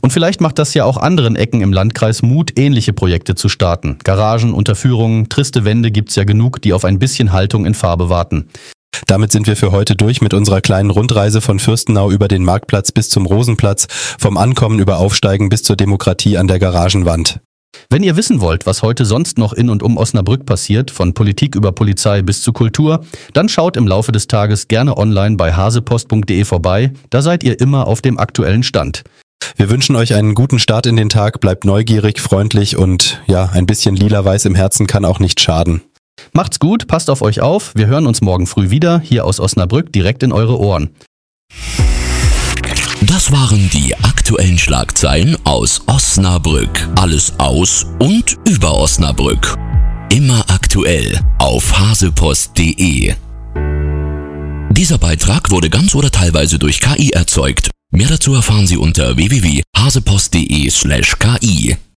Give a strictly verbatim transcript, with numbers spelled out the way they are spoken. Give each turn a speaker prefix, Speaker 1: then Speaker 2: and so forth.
Speaker 1: Und vielleicht macht das ja auch anderen Ecken im Landkreis Mut, ähnliche Projekte zu starten. Garagen, Unterführungen, triste Wände gibt's ja genug, die auf ein bisschen Haltung in Farbe warten.
Speaker 2: Damit sind wir für heute durch mit unserer kleinen Rundreise von Fürstenau über den Marktplatz bis zum Rosenplatz, vom Ankommen über Aufsteigen bis zur Demokratie an der Garagenwand.
Speaker 1: Wenn ihr wissen wollt, was heute sonst noch in und um Osnabrück passiert, von Politik über Polizei bis zu Kultur, dann schaut im Laufe des Tages gerne online bei hasepost punkt de vorbei, da seid ihr immer auf dem aktuellen Stand.
Speaker 2: Wir wünschen euch einen guten Start in den Tag, bleibt neugierig, freundlich und ja, ein bisschen lila-weiß im Herzen kann auch nicht schaden.
Speaker 1: Macht's gut, passt auf euch auf, wir hören uns morgen früh wieder, hier aus Osnabrück, direkt in eure Ohren.
Speaker 3: Das waren die aktuellen Schlagzeilen aus Osnabrück. Alles aus und über Osnabrück. Immer aktuell auf hasepost punkt de. Dieser Beitrag wurde ganz oder teilweise durch K I erzeugt. Mehr dazu erfahren Sie unter w w w punkt hasepost punkt de slash K I.